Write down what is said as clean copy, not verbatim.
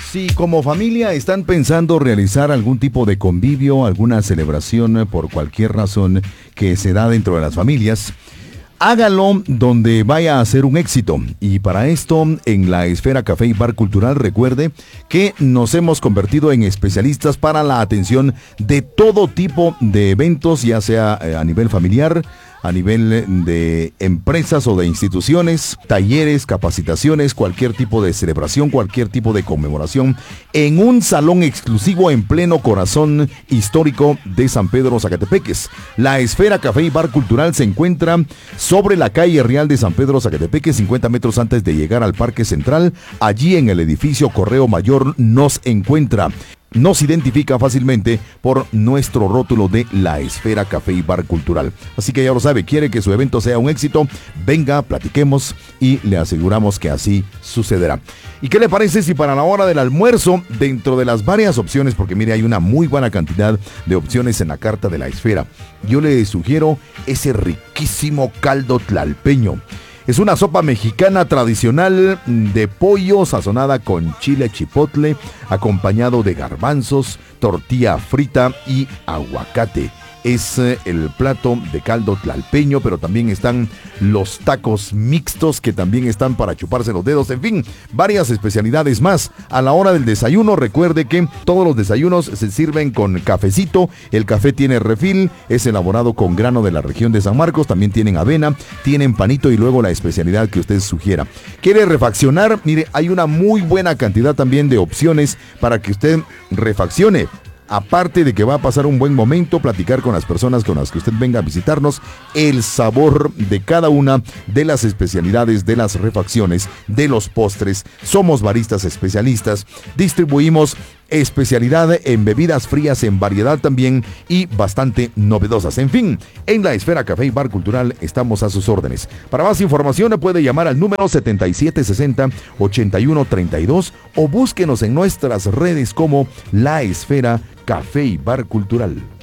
Si como familia están pensando realizar algún tipo de convivio, alguna celebración por cualquier razón que se da dentro de las familias, hágalo donde vaya a ser un éxito. Y para esto, en la Esfera Café y Bar Cultural, recuerde que nos hemos convertido en especialistas para la atención de todo tipo de eventos, ya sea a nivel familiar, a nivel de empresas o de instituciones, talleres, capacitaciones, cualquier tipo de celebración, cualquier tipo de conmemoración, en un salón exclusivo en pleno corazón histórico de San Pedro Zacatepeques. La Esfera Café y Bar Cultural se encuentra sobre la calle Real de San Pedro Zacatepeques, 50 metros antes de llegar al Parque Central. Allí en el edificio Correo Mayor nos encuentra. Nos identifica fácilmente por nuestro rótulo de La Esfera Café y Bar Cultural. Así que ya lo sabe, quiere que su evento sea un éxito, venga, platiquemos y le aseguramos que así sucederá. ¿Y qué le parece si para la hora del almuerzo, dentro de las varias opciones, porque mire, hay una muy buena cantidad de opciones en la carta de la Esfera, yo le sugiero ese riquísimo caldo tlalpeño? Es una sopa mexicana tradicional de pollo sazonada con chile chipotle, acompañado de garbanzos, tortilla frita y aguacate. Es el plato de caldo tlalpeño, pero también están los tacos mixtos que también están para chuparse los dedos. En fin, varias especialidades más. A la hora del desayuno, recuerde que todos los desayunos se sirven con cafecito. El café tiene refil, es elaborado con grano de la región de San Marcos. También tienen avena, tienen panito y luego la especialidad que usted sugiera. ¿Quiere refaccionar? Mire, hay una muy buena cantidad también de opciones para que usted refaccione. Aparte de que va a pasar un buen momento, platicar con las personas con las que usted venga a visitarnos, el sabor de cada una de las especialidades, de las refacciones, de los postres. Somos baristas especialistas, distribuimos especialidad en bebidas frías en variedad también y bastante novedosas. En fin, en la Esfera Café y Bar Cultural estamos a sus órdenes. Para más información puede llamar al número 7760-8132 o búsquenos en nuestras redes como La Esfera Café y Bar Cultural.